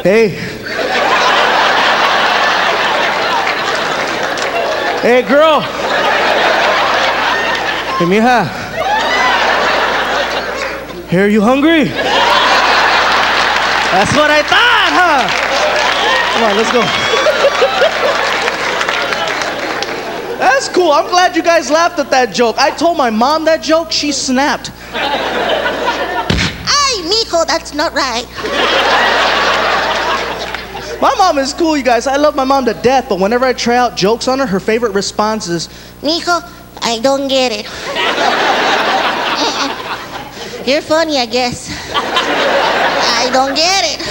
Hey. Hey, girl. Hey, mija. Hey, are you hungry? That's what I thought, huh? Come on, let's go. That's cool. I'm glad you guys laughed at that joke. I told my mom that joke, she snapped. Ay, mijo, that's not right. My mom is cool, you guys. I love my mom to death, but whenever I try out jokes on her, her favorite response is, Mijo, I don't get it. You're funny, I guess. I don't get it.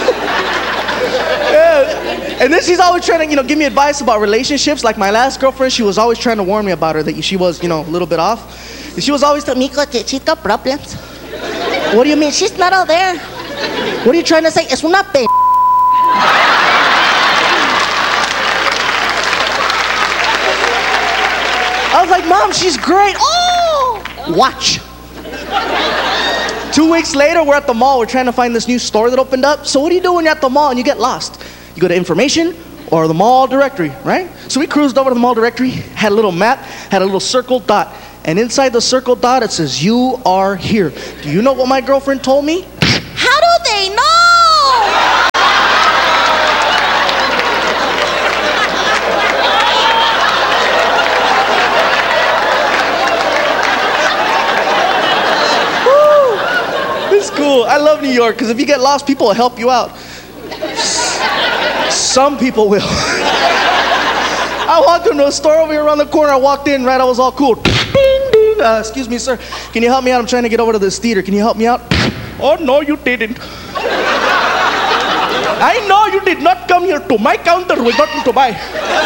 Yeah. And then she's always trying to, give me advice about relationships. Like my last girlfriend, she was always trying to warn me about her, that she was, a little bit off. And she was always telling me, Mijo, she got problems. what do you mean? She's not out there. What are you trying to say? Es una p***. I was like, Mom, she's great. Oh! Watch. 2 weeks later, we're at the mall. We're trying to find this new store that opened up. So what do you do when you're at the mall and you get lost? You go to information or the mall directory, right? So we cruised over to the mall directory, had a little map, had a little circle dot. And inside the circle dot, it says, you are here. Do you know what my girlfriend told me? How do they know? It's cool. I love New York because if you get lost, people will help you out. Some people will. I walked into a store over here around the corner. I walked in, right? I was all cool. Ding, ding. Excuse me, sir. Can you help me out? I'm trying to get over to this theater. Can you help me out? Oh, no, you didn't. I know you did not come here to my counter with nothing to buy.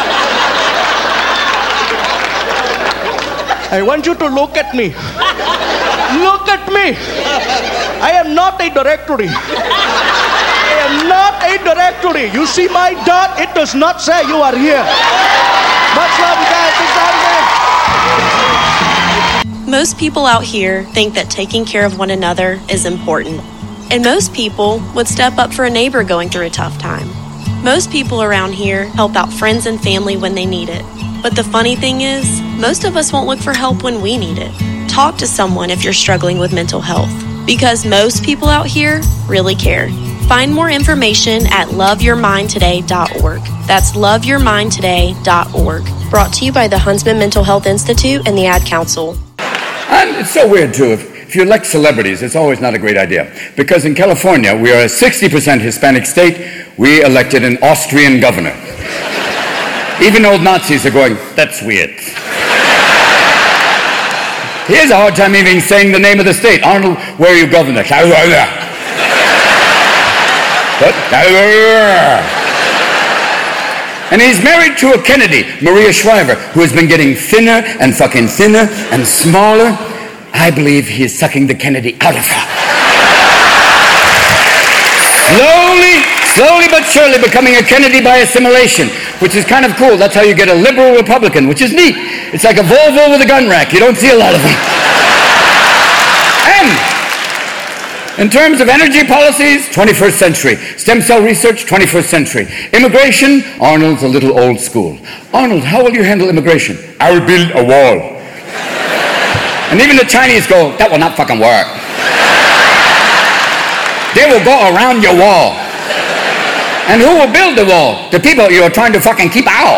I want you to look at me. Look at me. I am not a directory. I am not a directory. You see my dot? It does not say you are here. Much love, you guys. Thanks for having me. Most people out here think that taking care of one another is important. And most people would step up for a neighbor going through a tough time. Most people around here help out friends and family when they need it. But the funny thing is, most of us won't look for help when we need it. Talk to someone if you're struggling with mental health, because most people out here really care. Find more information at loveyourmindtoday.org. That's loveyourmindtoday.org. Brought to you by the Huntsman Mental Health Institute and the Ad Council. And it's so weird, too. If you elect celebrities, it's always not a great idea. Because in California, we are a 60% Hispanic state. We elected an Austrian governor. Even old Nazis are going, that's weird. He has a hard time even saying the name of the state. Arnold, where are you governor? And he's married to a Kennedy, Maria Shriver, who has been getting thinner and fucking thinner and smaller. I believe he is sucking the Kennedy out of her. Slowly but surely becoming a Kennedy by assimilation, which is kind of cool. That's how you get a liberal Republican, which is neat. It's like a Volvo with a gun rack. You don't see a lot of them. And in terms of energy policies, 21st century. Stem cell research, 21st century. Immigration, Arnold's a little old school. Arnold, how will you handle immigration? I will build a wall. And even the Chinese go, that will not fucking work. They will go around your wall. And who will build the wall? The people you're trying to fucking keep out.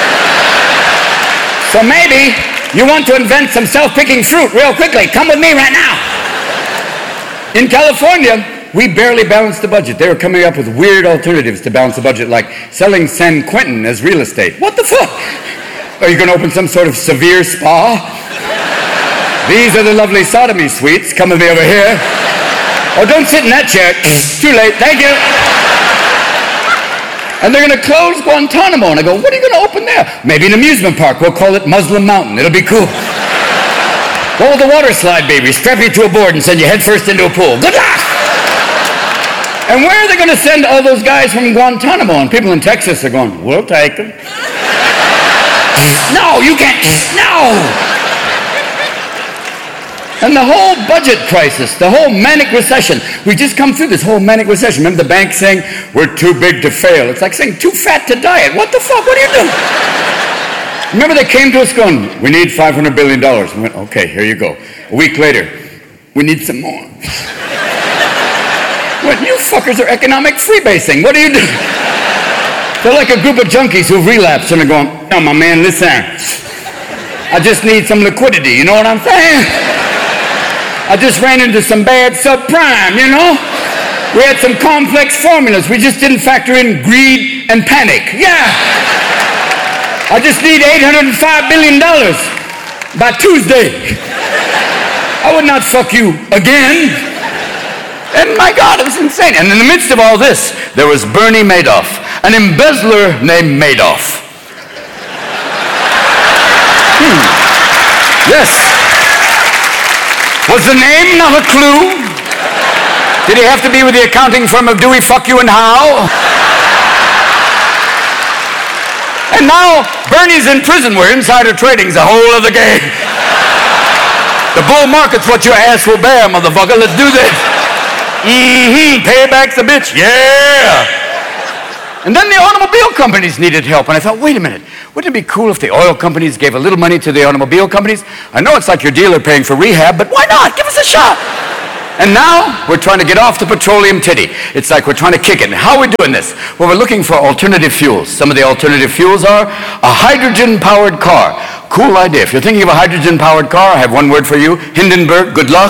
So maybe you want to invent some self-picking fruit real quickly. Come with me right now. In California, we barely balanced the budget. They were coming up with weird alternatives to balance the budget, like selling San Quentin as real estate. What the fuck? Are you going to open some sort of severe spa? These are the lovely sodomy suites. Come with me over here. Oh, don't sit in that chair. Too late. Thank you. And they're going to close Guantanamo. And I go, what are you going to open there? Maybe an amusement park. We'll call it Muslim Mountain. It'll be cool. Roll the water slide, baby. Strap you to a board and send you head first into a pool. Good luck! And where are they going to send all those guys from Guantanamo? And people in Texas are going, we'll take them. No, you can't. No! And the whole budget crisis, the whole manic recession. We just come through this whole manic recession. Remember the bank saying, we're too big to fail. It's like saying, too fat to diet. What the fuck? What are you doing? Remember they came to us going, we need $500 billion. We went, okay, here you go. A week later, we need some more. What, you fuckers are economic freebasing. What are you doing? They're like a group of junkies who've relapsed and are going, oh my man, listen, I just need some liquidity, you know what I'm saying? I just ran into some bad subprime, you know? We had some complex formulas. We just didn't factor in greed and panic. Yeah. I just need $805 billion by Tuesday. I would not fuck you again. And my God, it was insane. And in the midst of all this, there was Bernie Madoff, an embezzler named Madoff. Yes. Was the name not a clue? Did he have to be with the accounting firm of Dewey, Fuck You, and How? And now Bernie's in prison where insider trading's a whole other game. The bull market's what your ass will bear, motherfucker. Let's do this. Payback's a bitch. Yeah. And then the automobile companies needed help. And I thought, wait a minute. Wouldn't it be cool if the oil companies gave a little money to the automobile companies? I know it's like your dealer paying for rehab, but why not? Give us a shot. And now we're trying to get off the petroleum titty. It's like we're trying to kick it. And how are we doing this? Well, we're looking for alternative fuels. Some of the alternative fuels are a hydrogen-powered car. Cool idea. If you're thinking of a hydrogen-powered car, I have one word for you. Hindenburg, good luck.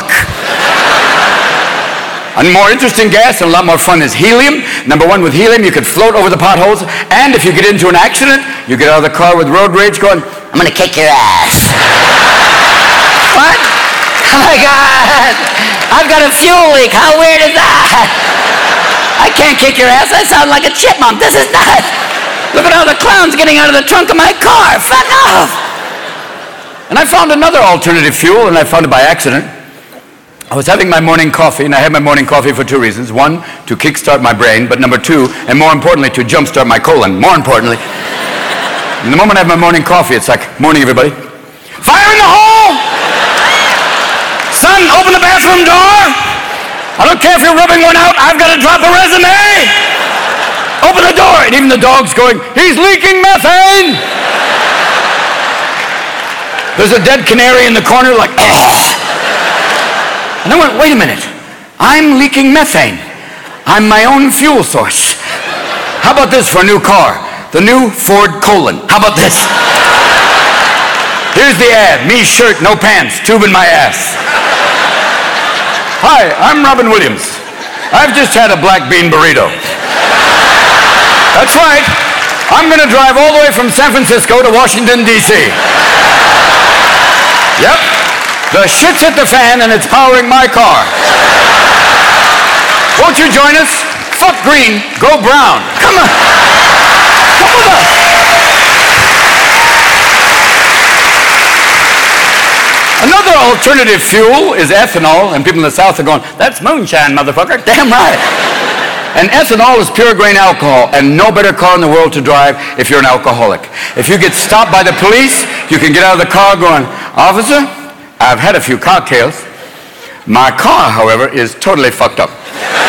A more interesting gas and a lot more fun is helium. Number one, with helium, you could float over the potholes. And if you get into an accident, you get out of the car with road rage going, I'm going to kick your ass. What? Oh, my God. I've got a fuel leak. How weird is that? I can't kick your ass. I sound like a chipmunk. This is nuts. Look at all the clowns getting out of the trunk of my car. Fuck off. And I found another alternative fuel, and I found it by accident. I was having my morning coffee, and I had my morning coffee for two reasons. One, to kickstart my brain, but number two, and more importantly, to jumpstart my colon. More importantly. And the moment I have my morning coffee, it's like, morning, everybody. Fire in the hole! Son, open the bathroom door! I don't care if you're rubbing one out, I've got to drop a resume! Open the door! And even the dog's going, he's leaking methane! There's a dead canary in the corner like, ugh! And I went, wait a minute, I'm leaking methane. I'm my own fuel source. How about this for a new car? The new Ford Colon. How about this? Here's the ad, me shirt, no pants, tube in my ass. Hi, I'm Robin Williams. I've just had a black bean burrito. That's right, I'm gonna drive all the way from San Francisco to Washington, D.C. Yep. The shit's hit the fan and it's powering my car. Won't you join us? Fuck green, go brown. Come on. Come with us. Another alternative fuel is ethanol, and people in the South are going, that's moonshine, motherfucker. Damn right. And ethanol is pure grain alcohol, and no better car in the world to drive if you're an alcoholic. If you get stopped by the police, you can get out of the car going, officer, I've had a few cocktails. My car, however, is totally fucked up.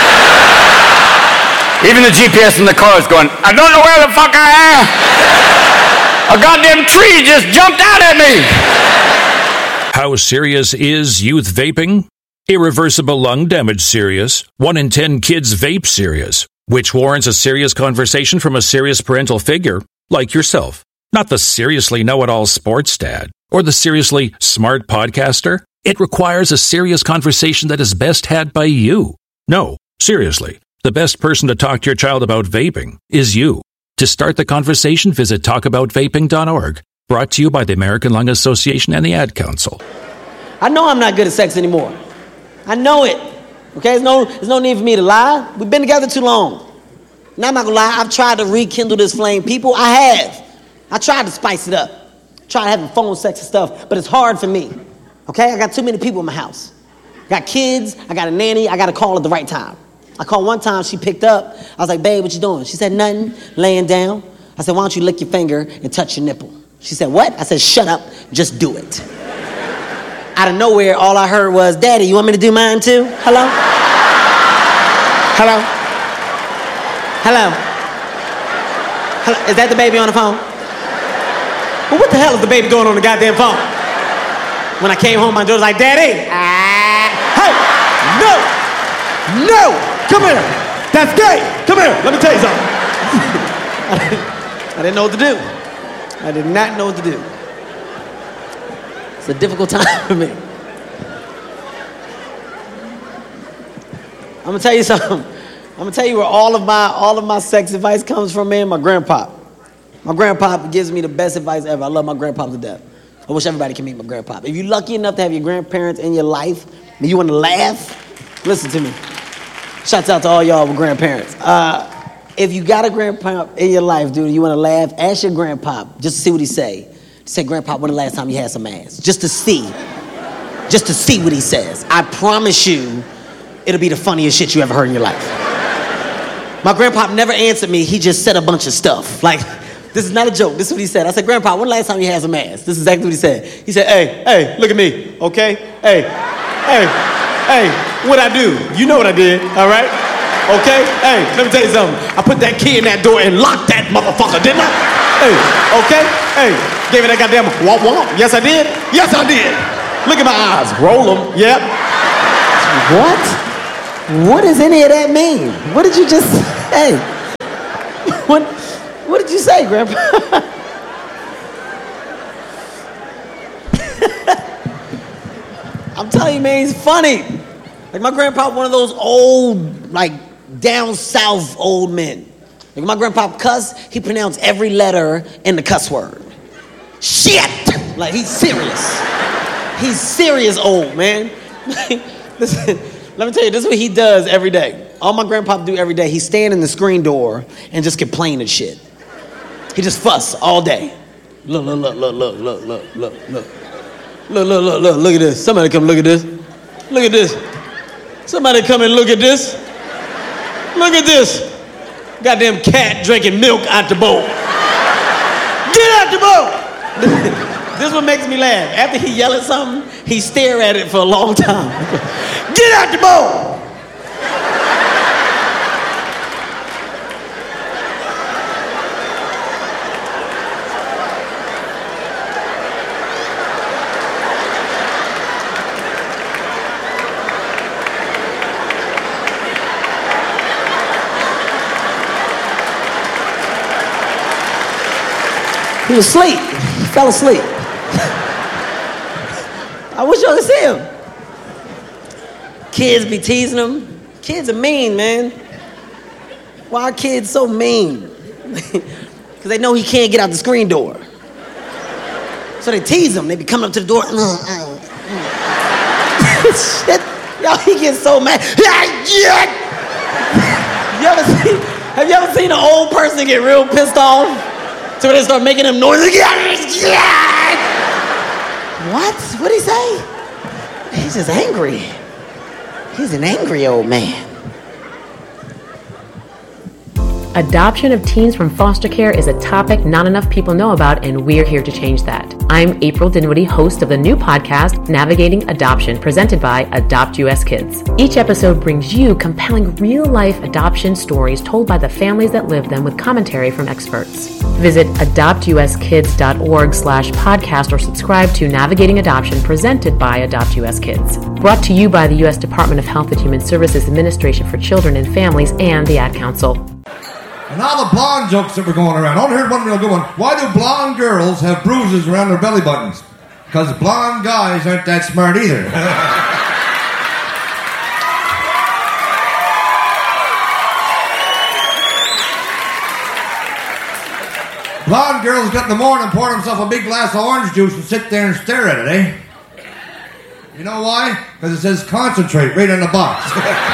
Even the GPS in the car is going, I don't know where the fuck I am. A goddamn tree just jumped out at me. How serious is youth vaping? Irreversible lung damage serious. 1 in 10 kids vape serious, which warrants a serious conversation from a serious parental figure like yourself. Not the seriously know-it-all sports dad or the seriously smart podcaster. It requires a serious conversation that is best had by you. No, seriously, the best person to talk to your child about vaping is you. To start the conversation, visit talkaboutvaping.org. Brought to you by the American Lung Association and the Ad Council. I know I'm not good at sex anymore. I know it. Okay, there's no need for me to lie. We've been together too long. Now I'm not gonna lie, I've tried to rekindle this flame. People, I have. I tried to spice it up. Tried having phone sex and stuff, but it's hard for me. Okay, I got too many people in my house. I got kids, I got a nanny, I got to call at the right time. I called one time, she picked up. I was like, babe, what you doing? She said, nothing, laying down. I said, why don't you lick your finger and touch your nipple? She said, what? I said, shut up, just do it. out of nowhere, all I heard was, Daddy, you want me to do mine too? Hello? Hello? Hello? Hello? Is that the baby on the phone? Well, what the hell is the baby doing on the goddamn phone? When I came home, my daughter was like, Daddy! Hey! No! No! Come here! That's gay! Come here! Let me tell you something. I didn't know what to do. I did not know what to do. It's a difficult time for me. I'm gonna tell you something. I'm gonna tell you where all of my sex advice comes from, man. My grandpa. My grandpa gives me the best advice ever. I love my grandpa to death. I wish everybody can meet my grandpa. If you're lucky enough to have your grandparents in your life and you want to laugh, listen to me. Shouts out to all y'all with grandparents. If you got a grandpa in your life, dude, you want to laugh, ask your grandpa just to see what he say. Say, Grandpa, when the last time you had some ass? Just to see what he says. I promise you, it'll be the funniest shit you ever heard in your life. My grandpa never answered me. He just said a bunch of stuff. Like, this is not a joke. This is what he said. I said, Grandpa, when the last time you had some ass? This is exactly what he said. He said, hey, look at me, okay? Hey, what'd I do? You know what I did, all right? Okay? Hey, let me tell you something. I put that key in that door and locked that motherfucker, didn't I? Hey, okay? Hey, gave it that goddamn womp womp. Yes, I did. Yes, I did. Look at my eyes. Roll them. Yep. What? What does any of that mean? What did you just say? What did you say, Grandpa? I'm telling you, man, he's funny. Like, my grandpa, one of those old, like, down south old men. Like, my grandpa cuss, he pronounced every letter in the cuss word. Shit! Like, he's serious. He's serious old, man. Listen, let me tell you, this is what he does every day. All my grandpa do every day, he stand in the screen door and just complain and shit. He just fuss all day. Look at this. Somebody come look at this. Look at this. Somebody come and look at this. Look at this. Goddamn cat drinking milk out the bowl. Get out the bowl. This is what makes me laugh. After he yell at something, he stare at it for a long time. Get out the bowl. He was asleep. He fell asleep. I wish y'all could see him. Kids be teasing him. Kids are mean, man. Why are kids so mean? Because they know he can't get out the screen door. So they tease him. They be coming up to the door. Shit. Y'all, he gets so mad. Have you ever seen an old person get real pissed off? So when they start making them noises, what? What'd he say? He's just angry. He's an angry old man. Adoption of teens from foster care is a topic not enough people know about, and we're here to change that. I'm April Dinwiddie, host of the new podcast, Navigating Adoption, presented by Adopt US Kids. Each episode brings you compelling real-life adoption stories told by the families that live them with commentary from experts. Visit adoptuskids.org/podcast or subscribe to Navigating Adoption, presented by Adopt US Kids. Brought to you by the U.S. Department of Health and Human Services Administration for Children and Families and the Ad Council. And all the blonde jokes that were going around. I only heard one real good one. Why do blonde girls have bruises around their belly buttons? Because blonde guys aren't that smart either. Blonde girls get in the morning, pour themselves a big glass of orange juice and sit there and stare at it, eh? You know why? Because it says concentrate right on the box.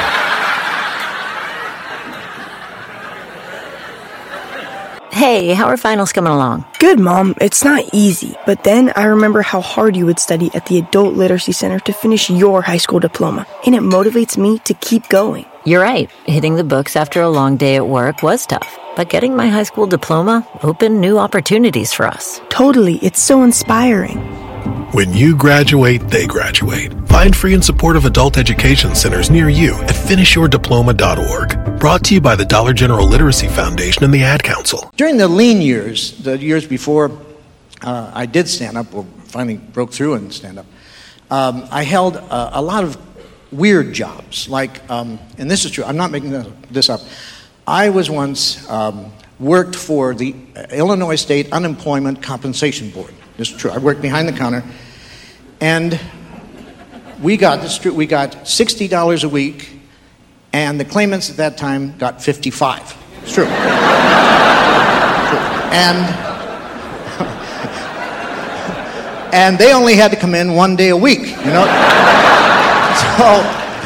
Hey, how are finals coming along? Good, Mom. It's not easy. But then I remember how hard you would study at the Adult Literacy Center to finish your high school diploma. And it motivates me to keep going. You're right. Hitting the books after a long day at work was tough. But getting my high school diploma opened new opportunities for us. Totally. It's so inspiring. When you graduate, they graduate. Find free and supportive adult education centers near you at finishyourdiploma.org. Brought to you by the Dollar General Literacy Foundation and the Ad Council. During the lean years, the years before I did stand up, or finally broke through and stand up, I held a lot of weird jobs. Like, and this is true, I'm not making this up. I was once worked for the Illinois State Unemployment Compensation Board. This is true. I worked behind the counter, and we got $60 a week, and the claimants at that time got $55. It's true. And they only had to come in one day a week, you know? So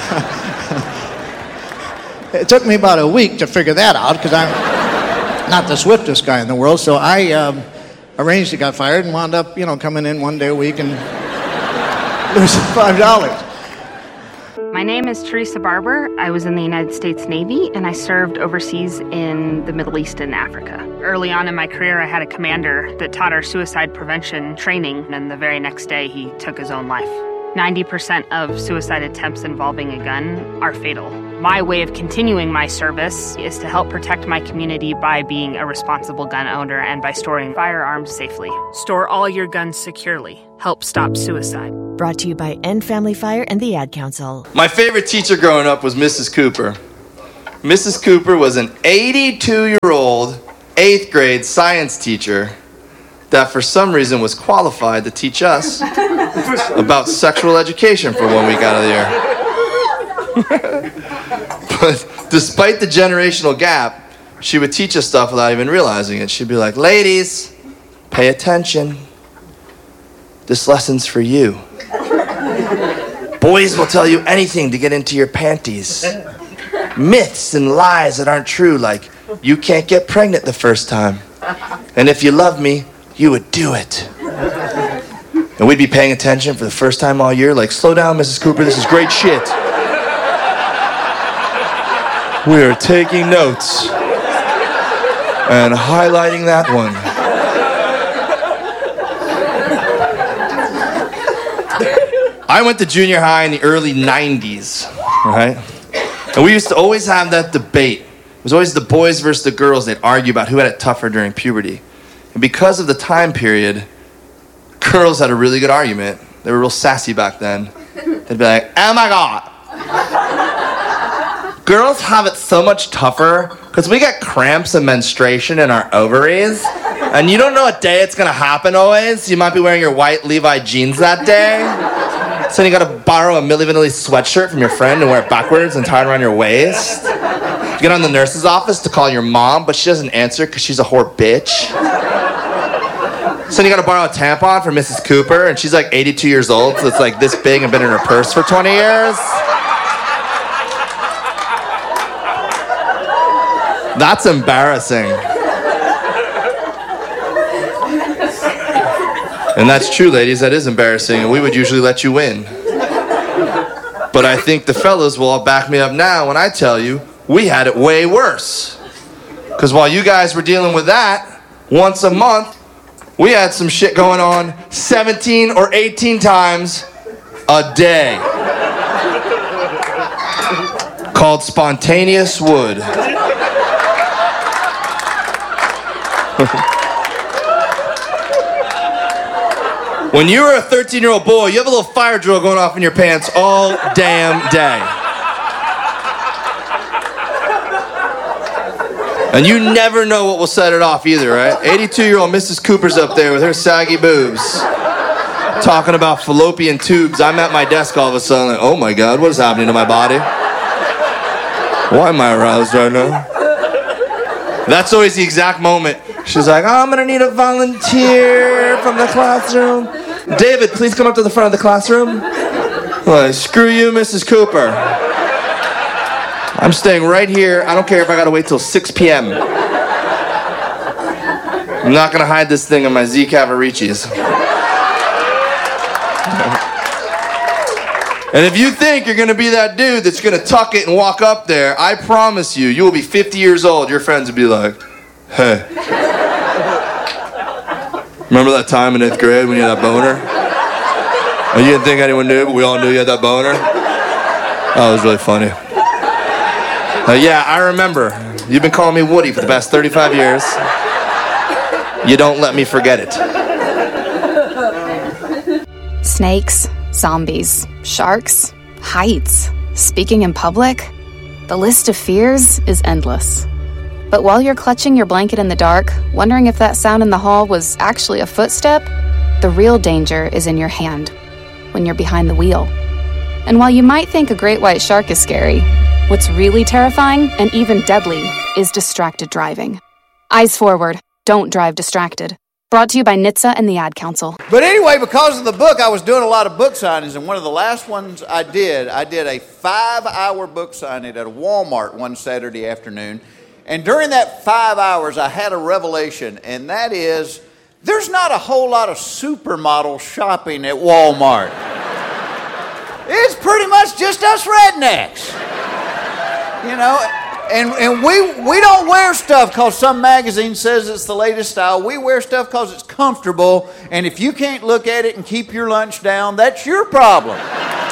it took me about a week to figure that out, because I'm not the swiftest guy in the world. So I arranged to get fired and wound up, coming in one day a week and losing $5. My name is Teresa Barber. I was in the United States Navy, and I served overseas in the Middle East and Africa. Early on in my career, I had a commander that taught our suicide prevention training, and the very next day, he took his own life. 90% of suicide attempts involving a gun are fatal. My way of continuing my service is to help protect my community by being a responsible gun owner and by storing firearms safely. Store all your guns securely. Help stop suicide. Brought to you by End Family Fire and the Ad Council. My favorite teacher growing up was Mrs. Cooper. Mrs. Cooper was an 82-year-old 8th grade science teacher that for some reason was qualified to teach us about sexual education for 1 week out of the year. But despite the generational gap, she would teach us stuff without even realizing it. She'd be like, ladies, pay attention. This lesson's for you. Boys will tell you anything to get into your panties. Myths and lies that aren't true, like you can't get pregnant the first time. And if you love me, you would do it. And we'd be paying attention for the first time all year, like, slow down, Mrs. Cooper, this is great shit. We are taking notes and highlighting that one. I went to junior high in the early 90s, right? And we used to always have that debate. It was always the boys versus the girls. They'd argue about who had it tougher during puberty. And because of the time period, girls had a really good argument. They were real sassy back then. They'd be like, oh my God. Girls have it so much tougher because we get cramps and menstruation in our ovaries. And you don't know what day it's going to happen always. You might be wearing your white Levi jeans that day. So then you got to borrow a Milli Vanilli sweatshirt from your friend and wear it backwards and tie it around your waist. You get on the nurse's office to call your mom, but she doesn't answer because she's a whore bitch. So then you got to borrow a tampon from Mrs. Cooper, and she's like 82 years old, so it's like this big and been in her purse for 20 years. That's embarrassing. And that's true, ladies, that is embarrassing, and we would usually let you win. But I think the fellas will all back me up now when I tell you we had it way worse. Because while you guys were dealing with that once a month, we had some shit going on 17 or 18 times a day. Called spontaneous wood. When you were a 13-year-old boy, you have a little fire drill going off in your pants all damn day. And you never know what will set it off either, right? 82-year-old Mrs. Cooper's up there with her saggy boobs, talking about fallopian tubes. I'm at my desk all of a sudden, like, oh my God, what is happening to my body? Why am I aroused right now? That's always the exact moment. She's like, oh, I'm gonna need a volunteer from the classroom. David, please come up to the front of the classroom. Like, screw you, Mrs. Cooper. I'm staying right here. I don't care if I gotta wait till 6 p.m. I'm not gonna hide this thing in my Z Cavaricis. And if you think you're gonna be that dude that's gonna tuck it and walk up there, I promise you, you will be 50 years old. Your friends will be like, hey. Remember that time in 8th grade when you had that boner? You didn't think anyone knew, but we all knew you had that boner? Oh, it was really funny. Yeah, I remember. You've been calling me Woody for the past 35 years. You don't let me forget it. Snakes, zombies, sharks, heights, speaking in public. The list of fears is endless. But while you're clutching your blanket in the dark, wondering if that sound in the hall was actually a footstep, the real danger is in your hand, when you're behind the wheel. And while you might think a great white shark is scary, what's really terrifying and even deadly is distracted driving. Eyes forward, don't drive distracted. Brought to you by NHTSA and the Ad Council. But anyway, because of the book, I was doing a lot of book signings, and one of the last ones I did a 5-hour book signing at a Walmart one Saturday afternoon. And during that 5 hours, I had a revelation, and that is, there's not a whole lot of supermodel shopping at Walmart. It's pretty much just us rednecks. You know, and we don't wear stuff because some magazine says it's the latest style. We wear stuff because it's comfortable, and if you can't look at it and keep your lunch down, that's your problem.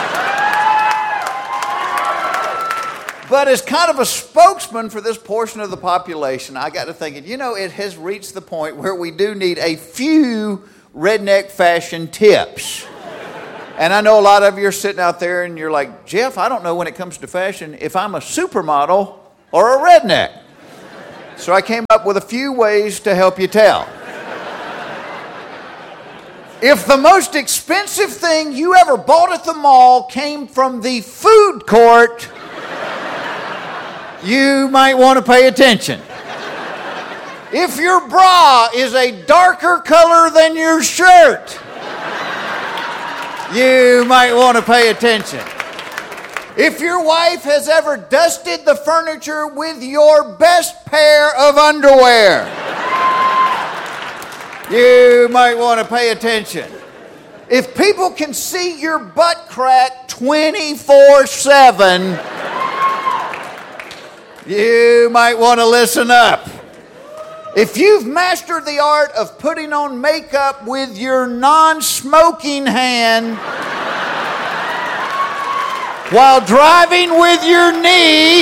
But as kind of a spokesman for this portion of the population, I got to thinking, you know, it has reached the point where we do need a few redneck fashion tips. And I know a lot of you are sitting out there and you're like, Jeff, I don't know when it comes to fashion if I'm a supermodel or a redneck. So I came up with a few ways to help you tell. If the most expensive thing you ever bought at the mall came from the food court, you might want to pay attention. If your bra is a darker color than your shirt, you might want to pay attention. If your wife has ever dusted the furniture with your best pair of underwear, you might want to pay attention. If people can see your butt crack 24/7, you might want to listen up. If you've mastered the art of putting on makeup with your non-smoking hand while driving with your knee,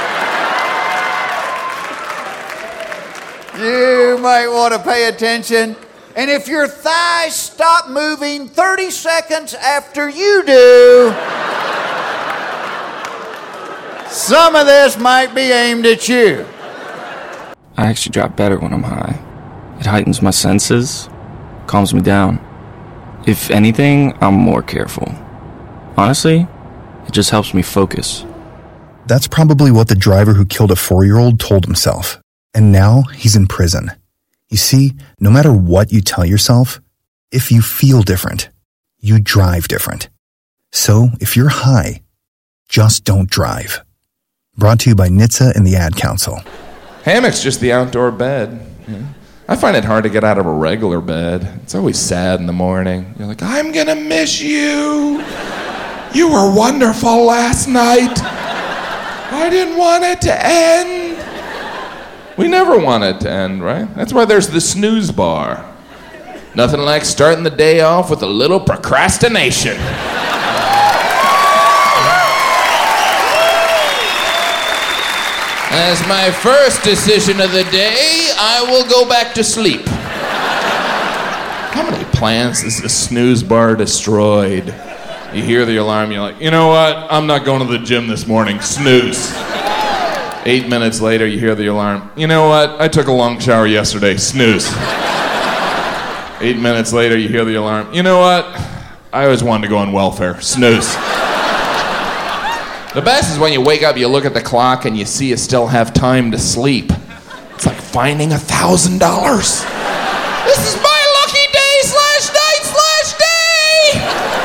you might want to pay attention. And if your thighs stop moving 30 seconds after you do, some of this might be aimed at you. I actually drop better when I'm high. It heightens my senses, calms me down. If anything, I'm more careful. Honestly, it just helps me focus. That's probably what the driver who killed a 4-year-old told himself. And now he's in prison. You see, no matter what you tell yourself, if you feel different, you drive different. So if you're high, just don't drive. Brought to you by NHTSA and the Ad Council. Hammock's just the outdoor bed. Yeah. I find it hard to get out of a regular bed. It's always sad in the morning. You're like, I'm gonna miss you. You were wonderful last night. I didn't want it to end. We never want it to end, right? That's why there's the snooze bar. Nothing like starting the day off with a little procrastination. As my first decision of the day, I will go back to sleep. How many plans is the snooze bar destroyed? You hear the alarm, you're like, you know what? I'm not going to the gym this morning. Snooze. 8 minutes later, you hear the alarm. You know what? I took a long shower yesterday. Snooze. 8 minutes later, you hear the alarm. You know what? I always wanted to go on welfare. Snooze. The best is when you wake up, you look at the clock, and you see you still have time to sleep. It's like finding $1,000. This is my lucky day/night/day!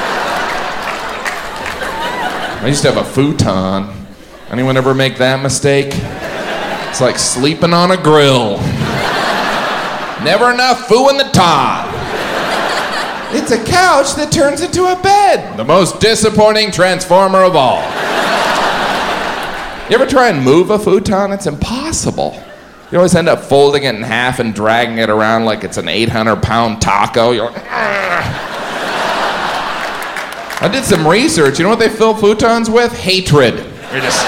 I used to have a futon. Anyone ever make that mistake? It's like sleeping on a grill. Never enough foo in the top. It's a couch that turns into a bed. The most disappointing transformer of all. You ever try and move a futon? It's impossible. You always end up folding it in half and dragging it around like it's an 800-pound taco. You're like, I did some research. You know what they fill futons with? Hatred. You're just...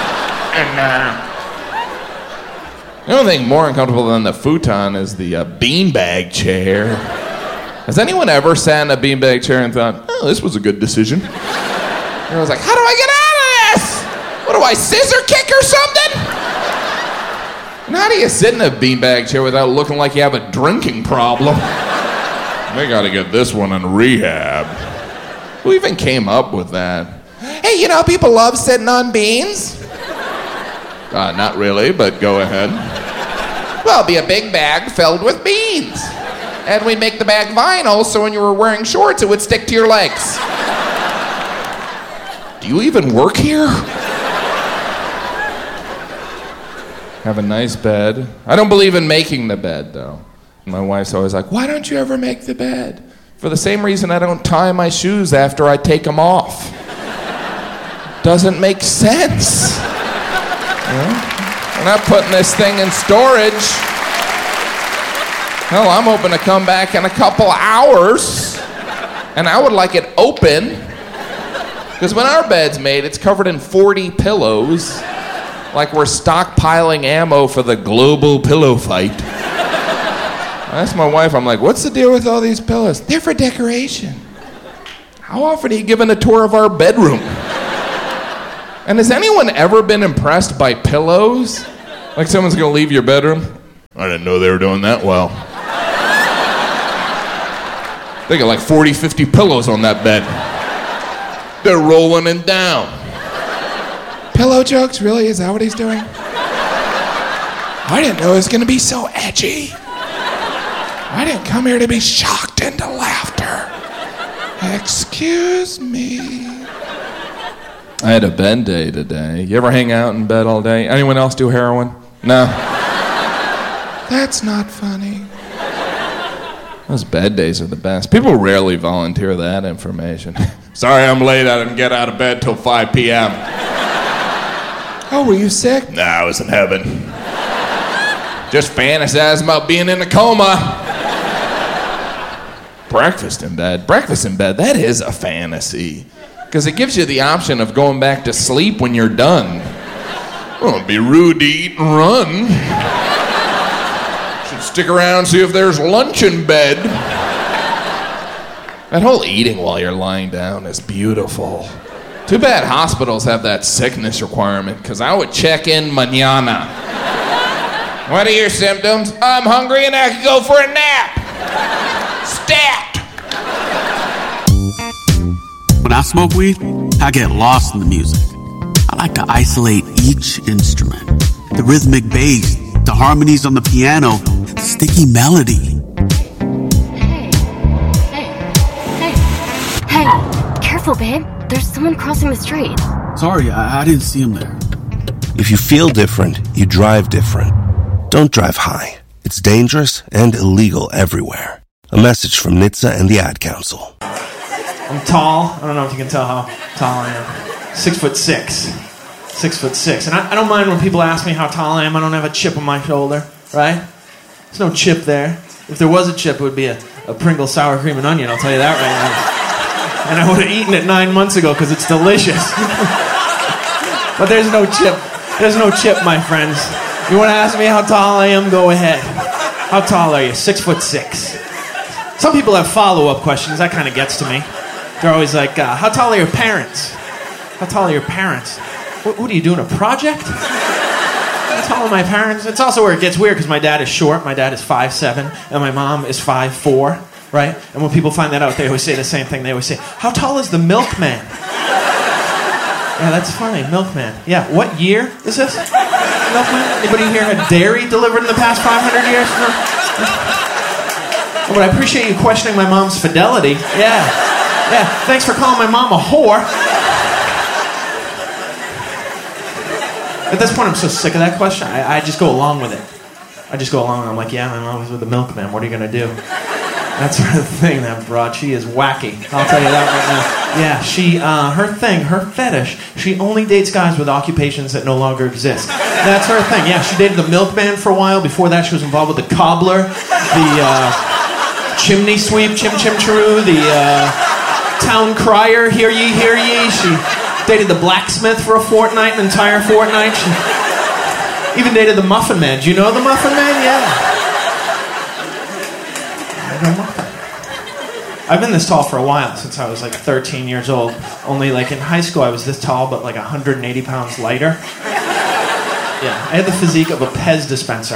The only thing more uncomfortable than the futon is the beanbag chair. Has anyone ever sat in a beanbag chair and thought, oh, this was a good decision? And I was like, how do I get out of this? What do I, scissor kick or something? And how do you sit in a beanbag chair without looking like you have a drinking problem? They gotta get this one in rehab. Who even came up with that? Hey, you know, people love sitting on beans. Not really, but go ahead. Well, it'd be a big bag filled with beans. And we'd make the bag vinyl so when you were wearing shorts, it would stick to your legs. Do you even work here? Have a nice bed. I don't believe in making the bed, though. My wife's always like, why don't you ever make the bed? For the same reason I don't tie my shoes after I take them off. Doesn't make sense. You know? We're not putting this thing in storage. Hell, I'm hoping to come back in a couple hours. And I would like it open. Because when our bed's made, it's covered in 40 pillows. Like we're stockpiling ammo for the global pillow fight. I asked my wife, I'm like, what's the deal with all these pillows? They're for decoration. How often are you giving a tour of our bedroom? And has anyone ever been impressed by pillows? Like someone's gonna leave your bedroom? I didn't know they were doing that well. They got like 40, 50 pillows on that bed. They're rolling it down. Pillow jokes, really? Is that what he's doing? I didn't know it was gonna be so edgy. I didn't come here to be shocked into laughter. Excuse me. I had a bed day today. You ever hang out in bed all day? Anyone else do heroin? No. That's not funny. Those bed days are the best. People rarely volunteer that information. Sorry I'm late. I didn't get out of bed till 5 p.m. Oh, were you sick? Nah, I was in heaven. Just fantasizing about being in a coma. Breakfast in bed. Breakfast in bed, that is a fantasy. Because it gives you the option of going back to sleep when you're done. Oh, it'd be rude to eat and run. Should stick around and see if there's lunch in bed. That whole eating while you're lying down is beautiful. Too bad hospitals have that sickness requirement, because I would check in mañana. What are your symptoms? I'm hungry and I could go for a nap. Stat! When I smoke weed, I get lost in the music. I like to isolate each instrument. The rhythmic bass, the harmonies on the piano, the sticky melody. Hey, careful, babe. There's someone crossing the street. Sorry, I didn't see him there. If you feel different, you drive different. Don't drive high. It's dangerous and illegal everywhere. A message from NHTSA and the Ad Council. I'm tall. I don't know if you can tell how tall I am. 6'6". 6'6". And I don't mind when people ask me how tall I am. I don't have a chip on my shoulder, right? There's no chip there. If there was a chip, it would be a Pringle sour cream and onion, I'll tell you that right now. And I would have eaten it 9 months ago because it's delicious. But there's no chip. There's no chip, my friends. You want to ask me how tall I am? Go ahead. How tall are you? 6'6". Some people have follow-up questions. That kind of gets to me. They're always like, how tall are your parents? How tall are your parents? What are you doing, a project? How tall are my parents? It's also where it gets weird because my dad is short. My dad is 5'7", and my mom is 5'4", right? And when people find that out, they always say the same thing. They always say, how tall is the milkman? Yeah, that's funny, milkman. Yeah, what year is this? Milkman? Anybody here had dairy delivered in the past 500 years? No? Oh, but I appreciate you questioning my mom's fidelity. Yeah, thanks for calling my mom a whore. At this point, I'm so sick of that question, I just go along with it. I just go along, I'm like, yeah, my mom was with the milkman, what are you gonna do? That's her thing, that broad, she is wacky. I'll tell you that right now. Yeah, she, her thing, her fetish, she only dates guys with occupations that no longer exist. That's her thing, yeah, she dated the milkman for a while. Before that, she was involved with the cobbler, the, chimney sweep, chim chim chiroo, the Town crier, hear ye, hear ye. She dated the blacksmith for a fortnight, an entire fortnight. She even dated the Muffin Man. Do you know the Muffin Man? Yeah. I've been this tall for a while, since I was like 13 years old. Only like in high school I was this tall, but like 180 pounds lighter. Yeah, I had the physique of a Pez dispenser.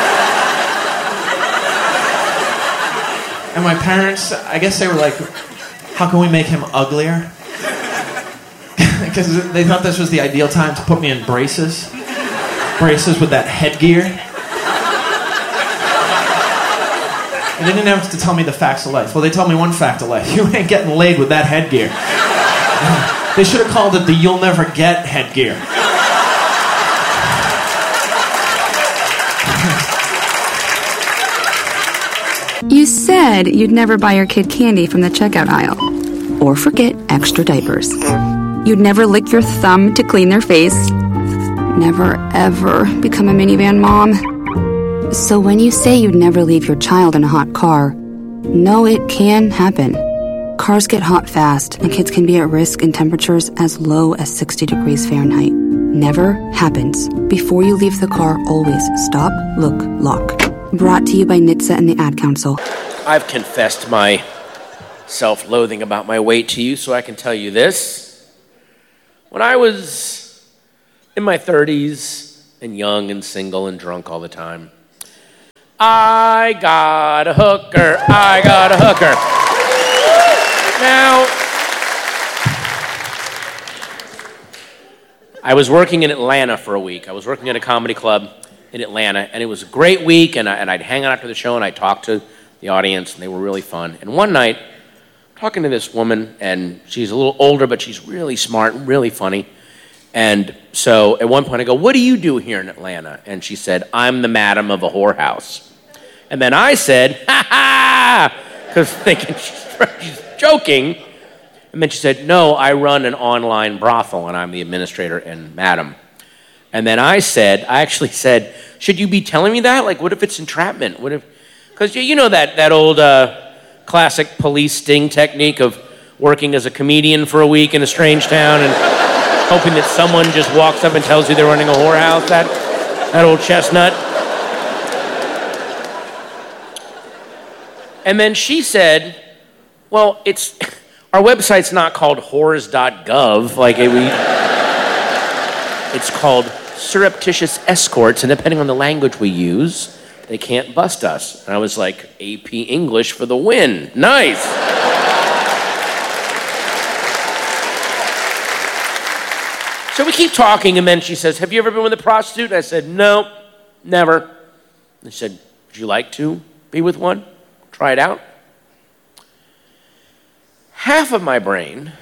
And my parents, I guess they were like, how can we make him uglier? Because they thought this was the ideal time to put me in braces. Braces with that headgear. And they didn't have to tell me the facts of life. Well, they told me one fact of life. You ain't getting laid with that headgear. They should have called it the You'll Never Get headgear. You said you'd never buy your kid candy from the checkout aisle. Or forget extra diapers. You'd never lick your thumb to clean their face. Never, ever become a minivan mom. So when you say you'd never leave your child in a hot car, no, it can happen. Cars get hot fast, and kids can be at risk in temperatures as low as 60 degrees Fahrenheit. Never happens. Before you leave the car, always stop, look, lock. Brought to you by NHTSA and the Ad Council. I've confessed my self-loathing about my weight to you, so I can tell you this. When I was in my 30s and young and single and drunk all the time, I got a hooker. Now, I was working in Atlanta for a week. I was working at a comedy club in Atlanta, and it was a great week, and I'd hang out after the show, and I'd talk to the audience, and they were really fun. And one night, I'm talking to this woman, and she's a little older, but she's really smart and really funny. And so at one point I go, what do you do here in Atlanta? And she said, I'm the madam of a whorehouse. And then I said, ha ha, because thinking she's joking. And then she said, no, I run an online brothel, and I'm the administrator and madam. And then I actually said, should you be telling me that? Like, what if it's entrapment? What if, because you know that old classic police sting technique of working as a comedian for a week in a strange town and hoping that someone just walks up and tells you they're running a whorehouse, that old chestnut. And then she said, well, our website's not called whores.gov, like it's called surreptitious escorts, and depending on the language we use, they can't bust us. And I was like, AP English for the win. Nice. So we keep talking, and then she says, have you ever been with a prostitute? And I said, no, never. And she said, would you like to be with one? Try it out. Half of my brain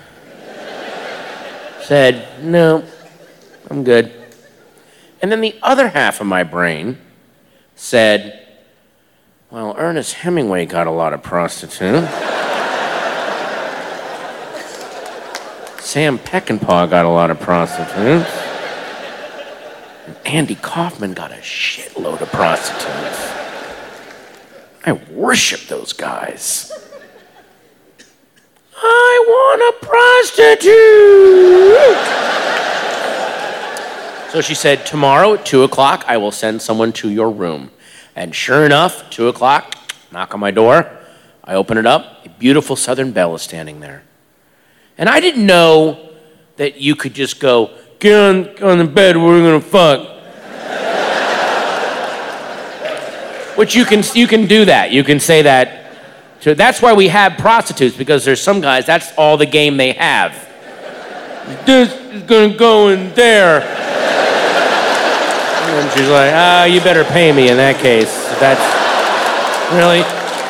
said, no, I'm good. And then the other half of my brain said, well, Ernest Hemingway got a lot of prostitutes. Sam Peckinpah got a lot of prostitutes. And Andy Kaufman got a shitload of prostitutes. I worship those guys. I want a prostitute. So she said, tomorrow at 2 o'clock, I will send someone to your room. And sure enough, 2 o'clock, knock on my door. I open it up. A beautiful Southern Belle is standing there. And I didn't know that you could just go, get on the bed, we're gonna fuck. Which you can do that. You can say that. So that's why we have prostitutes, because there's some guys, that's all the game they have. This is gonna go in there. And she's like, you better pay me in that case. That's really.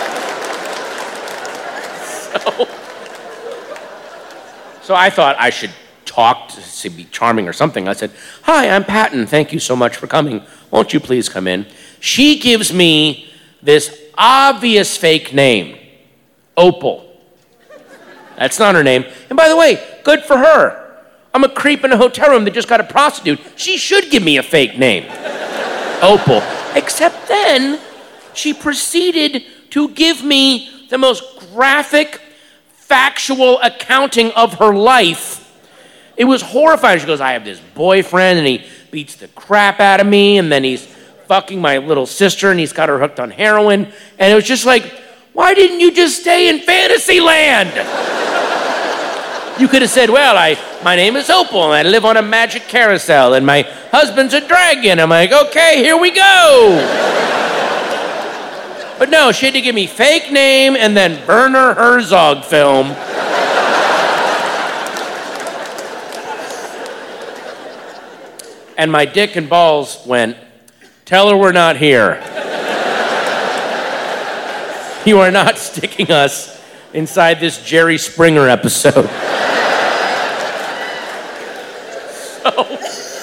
So I thought I should talk to be charming or something. I said, hi, I'm Patton. Thank you so much for coming. Won't you please come in? She gives me this obvious fake name, Opal. That's not her name. And by the way, good for her. I'm a creep in a hotel room that just got a prostitute. She should give me a fake name, Opal. Except then, she proceeded to give me the most graphic, factual accounting of her life. It was horrifying. She goes, I have this boyfriend, and he beats the crap out of me, and then he's fucking my little sister, and he's got her hooked on heroin. And it was just like, why didn't you just stay in Fantasyland? You could have said, well, my name is Opal, and I live on a magic carousel, and my husband's a dragon. I'm like, okay, here we go. But no, she had to give me fake name and then Werner Herzog film. And my dick and balls went, tell her we're not here. You are not sticking us inside this Jerry Springer episode. So,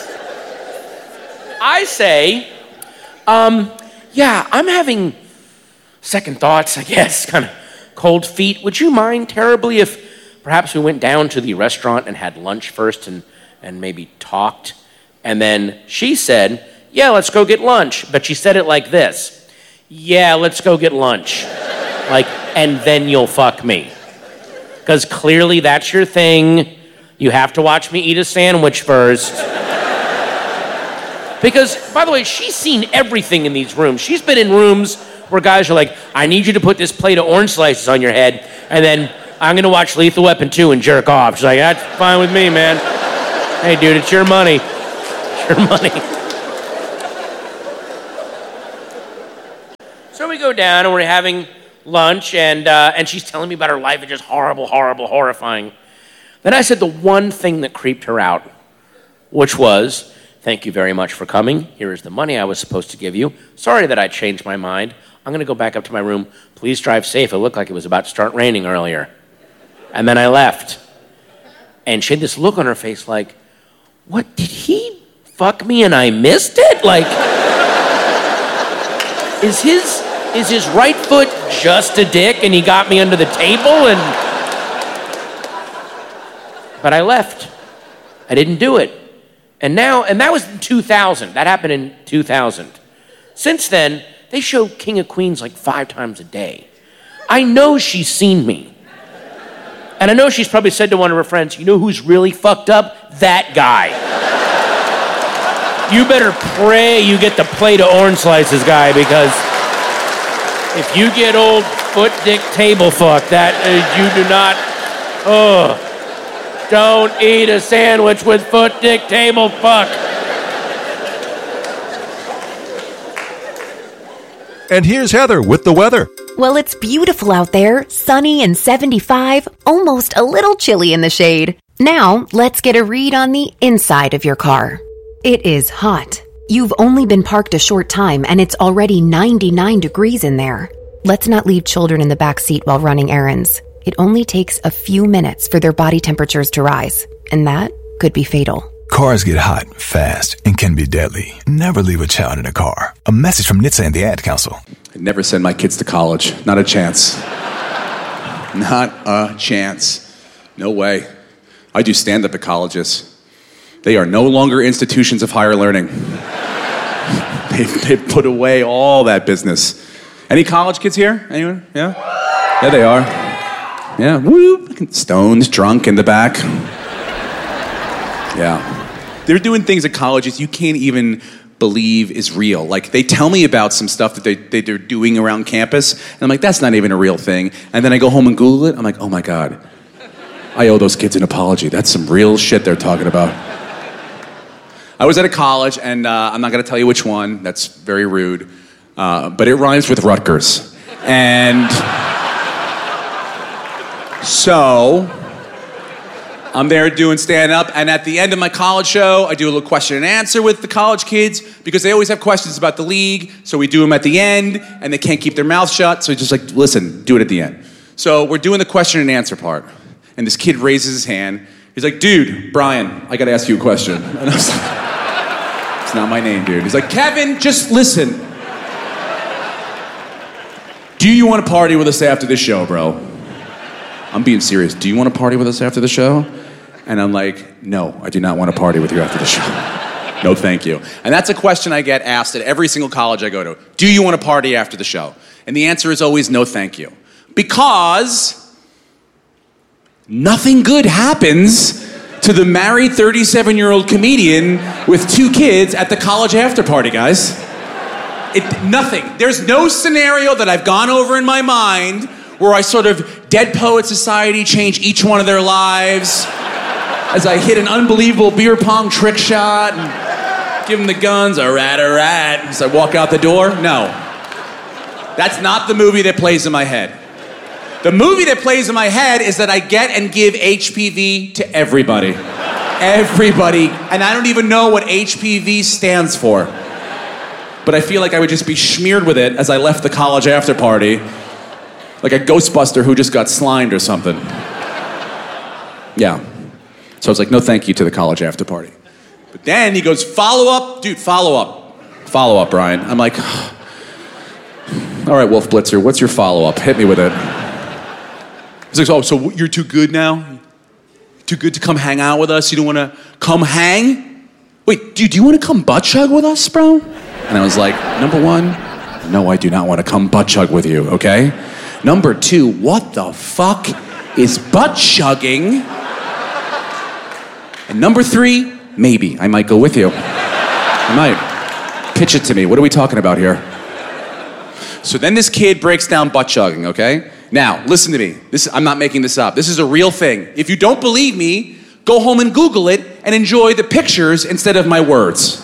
I say, yeah, I'm having second thoughts, I guess, kind of cold feet. Would you mind terribly if perhaps we went down to the restaurant and had lunch first and maybe talked? And then she said, yeah, let's go get lunch. But she said it like this. Yeah, let's go get lunch. Like, and then you'll fuck me. Because clearly that's your thing. You have to watch me eat a sandwich first. Because, by the way, she's seen everything in these rooms. She's been in rooms where guys are like, I need you to put this plate of orange slices on your head, and then I'm going to watch Lethal Weapon 2 and jerk off. She's like, that's fine with me, man. Hey, dude, it's your money. It's your money. So we go down, and we're having lunch, and she's telling me about her life. It's just horrible, horrible, horrifying. Then I said the one thing that creeped her out, which was, thank you very much for coming. Here is the money I was supposed to give you. Sorry that I changed my mind. I'm going to go back up to my room. Please drive safe. It looked like it was about to start raining earlier. And then I left. And she had this look on her face like, what, did he fuck me and I missed it? Like, is his right foot just a dick and he got me under the table? But I left. I didn't do it. And that was in 2000. That happened in 2000. Since then, they show King of Queens like 5 times a day. I know she's seen me. And I know she's probably said to one of her friends, you know who's really fucked up? That guy. You better pray you get the plate of orange slices, guy, because if you get old foot dick table fuck, that you do not, don't eat a sandwich with foot dick table fuck. And here's Heather with the weather. Well, it's beautiful out there, sunny and 75, almost a little chilly in the shade. Now, let's get a read on the inside of your car. It is hot. You've only been parked a short time and it's already 99 degrees in there. Let's not leave children in the back seat while running errands. It only takes a few minutes for their body temperatures to rise, and that could be fatal. Cars get hot, fast, and can be deadly. Never leave a child in a car. A message from NHTSA and the Ad Council. I'd never send my kids to college. Not a chance. Not a chance. No way. I do stand-up at colleges. They are no longer institutions of higher learning. They've put away all that business. Any college kids here? Anyone? Yeah? Yeah, they are. Yeah, woo, stoned, drunk in the back. Yeah. They're doing things at colleges you can't even believe is real. Like, they tell me about some stuff that they're doing around campus, and I'm like, that's not even a real thing. And then I go home and Google it, I'm like, oh my God. I owe those kids an apology. That's some real shit they're talking about. I was at a college, and I'm not going to tell you which one. That's very rude. But it rhymes with Rutgers. And so I'm there doing stand-up, and at the end of my college show, I do a little question and answer with the college kids because they always have questions about the league, so we do them at the end, and they can't keep their mouth shut, so just like, listen, do it at the end. So we're doing the question and answer part, and this kid raises his hand. He's like, dude, Brian, I gotta ask you a question. And I was like, it's not my name, dude. He's like, Kevin, just listen. Do you want to party with us after this show, bro? I'm being serious. Do you want to party with us after the show? And I'm like, no, I do not want to party with you after the show. No, thank you. And that's a question I get asked at every single college I go to. Do you want to party after the show? And the answer is always no, thank you. Because Nothing good happens to the married 37-year-old comedian with 2 kids at the college after party, guys. Nothing. There's no scenario that I've gone over in my mind where I sort of Dead Poet Society change each one of their lives as I hit an unbelievable beer pong trick shot and give them the guns, a rat, as I walk out the door. No. That's not the movie that plays in my head. The movie that plays in my head is that I get and give HPV to everybody. Everybody. And I don't even know what HPV stands for. But I feel like I would just be smeared with it as I left the college after party, like a Ghostbuster who just got slimed or something. Yeah. So I was like, no thank you to the college after party. But then he goes, follow up? Dude, follow up. Follow up, Brian. I'm like, all right, Wolf Blitzer, what's your follow-up? Hit me with it. He's like, oh, so you're too good now? Too good to come hang out with us? You don't want to come hang? Wait, do you want to come butt chug with us, bro? And I was like, number 1, no, I do not want to come butt chug with you, okay? Number 2, what the fuck is butt chugging? And number 3, maybe I might go with you. I might. Pitch it to me. What are we talking about here? So then this kid breaks down butt chugging, okay? Now, listen to me. I'm not making this up. This is a real thing. If you don't believe me, go home and Google it and enjoy the pictures instead of my words.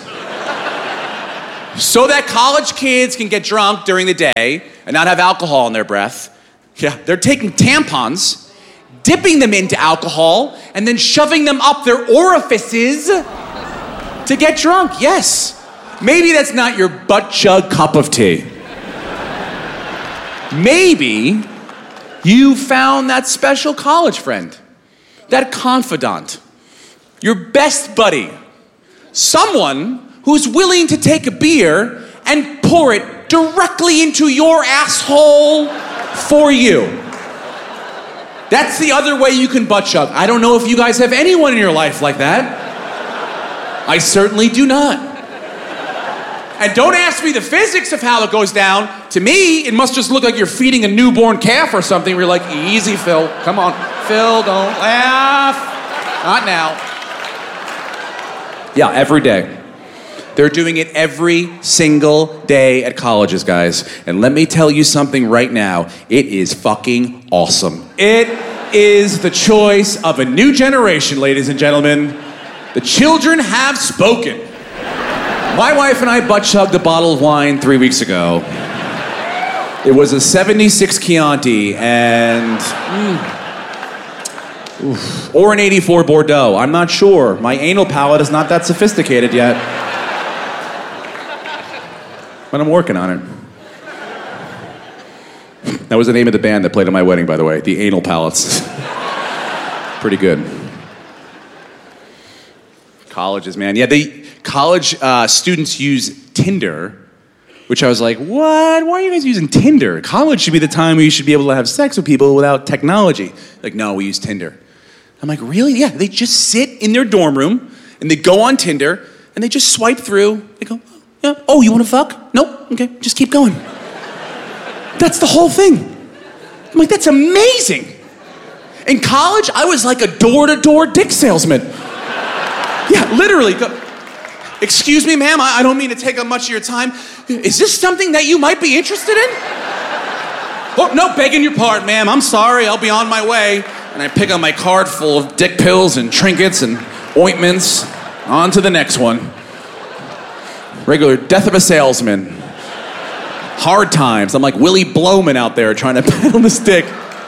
So that college kids can get drunk during the day and not have alcohol in their breath. Yeah, they're taking tampons, dipping them into alcohol, and then shoving them up their orifices to get drunk. Yes. Maybe that's not your butt chug cup of tea. Maybe you found that special college friend, that confidant, your best buddy, someone who's willing to take a beer and pour it directly into your asshole for you. That's the other way you can butt chug. I don't know if you guys have anyone in your life like that. I certainly do not. And don't ask me the physics of how it goes down. To me, it must just look like you're feeding a newborn calf or something. Where you're like, easy, Phil. Come on. Phil, don't laugh. Not now. Yeah, every day. They're doing it every single day at colleges, guys. And let me tell you something right now. It is fucking awesome. It is the choice of a new generation, ladies and gentlemen. The children have spoken. My wife and I butt chugged a bottle of wine 3 weeks ago. It was a 76 Chianti and... or an 84 Bordeaux. I'm not sure. My anal palate is not that sophisticated yet. But I'm working on it. That was the name of the band that played at my wedding, by the way. The Anal Palates. Pretty good. Colleges, man. Yeah, college students use Tinder, which I was like, what? Why are you guys using Tinder? College should be the time where you should be able to have sex with people without technology. Like, no, we use Tinder. I'm like, really? Yeah, they just sit in their dorm room, and they go on Tinder, and they just swipe through. They go, yeah. Oh, you want to fuck? Nope. Okay, just keep going. That's the whole thing. I'm like, that's amazing. In college, I was like a door-to-door dick salesman. Yeah, literally. Excuse me, ma'am, I don't mean to take up much of your time. Is this something that you might be interested in? Oh, no, begging your pardon, ma'am. I'm sorry, I'll be on my way. And I pick up my card full of dick pills and trinkets and ointments. On to the next one. Regular death of a salesman. Hard times. I'm like Willie Blowman out there trying to pedal the stick.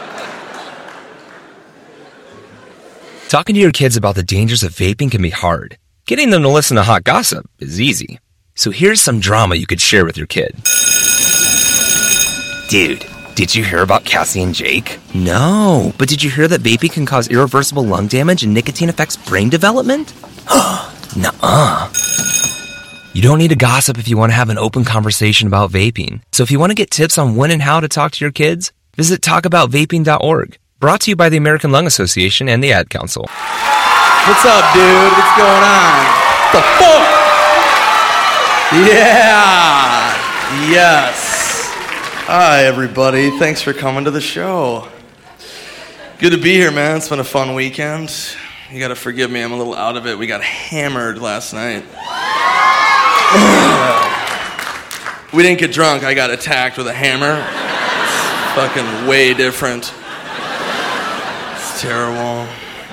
Talking to your kids about the dangers of vaping can be hard. Getting them to listen to hot gossip is easy. So here's some drama you could share with your kid. Dude, did you hear about Cassie and Jake? No, but did you hear that vaping can cause irreversible lung damage and nicotine affects brain development? Nuh-uh. You don't need to gossip if you want to have an open conversation about vaping. So if you want to get tips on when and how to talk to your kids, visit talkaboutvaping.org. Brought to you by the American Lung Association and the Ad Council. What's up, dude? What's going on? The fuck? Yeah. Yes. Hi, everybody. Thanks for coming to the show. Good to be here, man. It's been a fun weekend. You gotta forgive me, I'm a little out of it. We got hammered last night. We didn't get drunk, I got attacked with a hammer. It's fucking way different. It's terrible.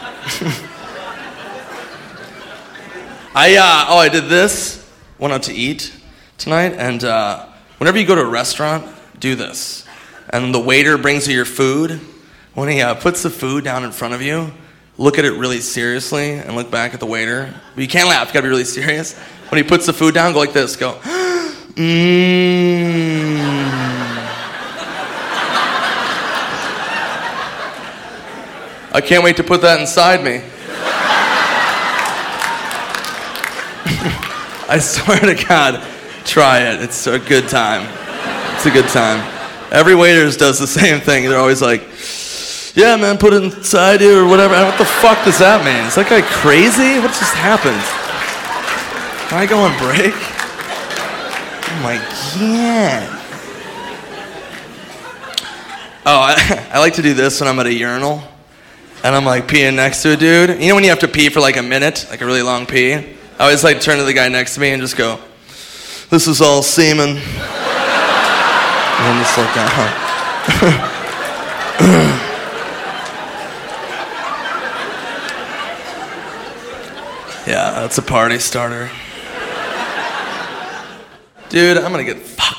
I did this. Went out to eat tonight, and whenever you go to a restaurant, do this. And the waiter brings you your food. When he puts the food down in front of you, look at it really seriously and look back at the waiter. But you can't laugh, you gotta be really serious. When he puts the food down, go like this, go, I can't wait to put that inside me. I swear to God, try it. It's a good time. It's a good time. Every waiter does the same thing. They're always like, yeah, man, put it inside you or whatever. What the fuck does that mean? Is that guy crazy? What just happened? Can I go on break? Oh my God. Oh, I like to do this when I'm at a urinal. And I'm like peeing next to a dude. You know when you have to pee for like a minute? Like a really long pee? I always like turn to the guy next to me and just go, this is all semen. And then just look down. Yeah, that's a party starter. Dude, I'm gonna get fucked.